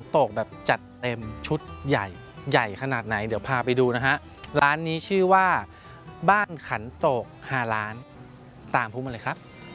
โตกแบบจัดเต็มชุดใหญ่ขนาดไหนเดี๋ยวพาไปดูนะฮะร้านนี้ชื่อว่าบ้านขันโตก5 ล้านตามผู้มาเลยครับ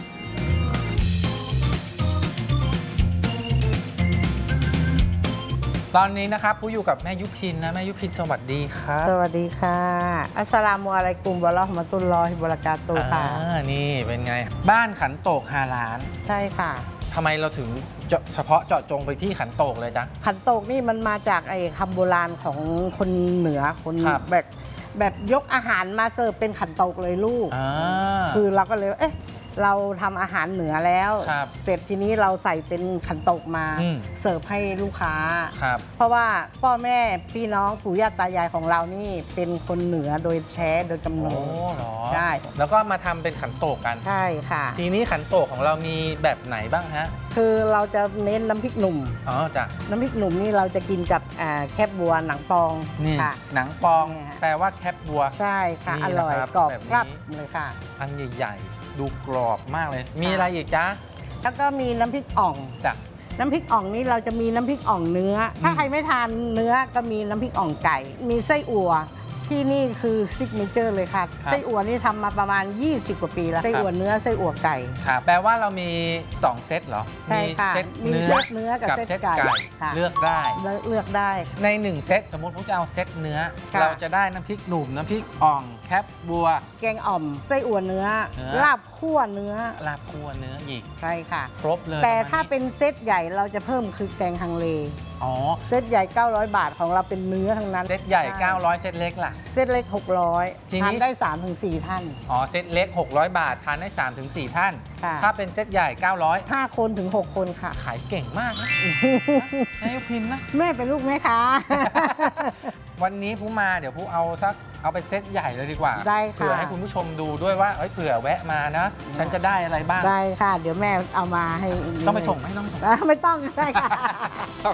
ตอนนี้นะครับผู้อยู่กับแม่ยุพินนะแม่ยุพินสวัสดีครับสวัสดีค่ะอัสสลามุอะลัยกุมวะเราะห์มะตุลลอฮิวะบะเราะกาตุฮ์ค่ะนี่เป็นไงบ้านขันโตก5 ล้านใช่ค่ะทำไมเราถึงเฉพาะเจาะจงไปที่ขันโตกเลยจ๊ะขันโตกนี่มันมาจากไอ้คำโบราณของคนเหนือคนแบบยกอาหารมาเสิร์ฟเป็นขันโตกเลยลูกคือเราก็เลยเราทำอาหารเหนือแล้วเสร็จทีนี้เราใส่เป็นขันโตกมาเสิร์ฟให้ลูกค้าเพราะว่าพ่อแม่พี่น้องปู่ย่าตายายของเรานี่เป็นคนเหนือโดยแท้โดยกำเนิดใช่แล้วก็มาทำเป็นขันโตกกันใช่ค่ะทีนี้ขันโตกของเรามีแบบไหนบ้างฮะคือเราจะเน้นน้ำพริกหนุ่มจ้ะน้ำพริกหนุ่มนี่เราจะกินกับแคบบัวหนังปองนี่หนังปองแปลว่าแคบบัวใช่ค่ะอร่อยกรอบกรับเลยค่ะอันใหญ่ดูกรอบมากเลยมีอะไรอีกจ๊ะแล้วก็มีน้ำพริกอ่องจ้ะน้ำพริกอ่องนี่เราจะมีน้ำพริกอ่องเนื้อถ้าใครไม่ทานเนื้อก็มีน้ำพริกอ่องไก่มีไส้อั่วที่นี่คือซิกเนเจอร์เลยค่ะไส้อั่วนี่ทำมาประมาณ20 กว่าปีแล้วไส้อั่วเนื้อไส้อั่วไก่ครับแปลว่าเรามี2 เซตเหรอใช่ค่ะมีเซตเนื้อกับเซตไก่เลือกได้ใน1 เซตสมมติผมจะเอาเซตเนื้อเราจะได้น้ำพริกหนุ่มน้ำพริกอ่องแคบบัวแกงอ่อมไส้อั่วเนื้อลาบคั่วเนื้ออีกใช่ค่ะครบเลยแต่ถ้าเป็นเซตใหญ่เราจะเพิ่มคือแกงฮังเลเซตใหญ่900 บาทของเราเป็นเนื้อทั้งนั้นเซตใหญ่900เซตเล็กล่ะเซตเล็ก600ทานได้ 3-4 ท่านเซตเล็ก600 บาททานได้ 3-4 ท่านถ้าเป็นเซตใหญ่900 5 คนถึง 6 คนค่ะขายเก่งมากนะแม่ยุพินนะแม่เป็นลูกแม่ค้าวันนี้ผู้มาเดี๋ยวผู้เอาเป็นเซตใหญ่เลยดีกว่าได้ค่ะเผื่อให้คุณผู้ชมดูด้วยว่าเผื่อแวะมานะฉันจะได้อะไรบ้างได้ค่ะเดี๋ยวแม่เอามาให้ต้องไปส่งไหมต้องส่งไม่ต้องได้ค่ะขอบ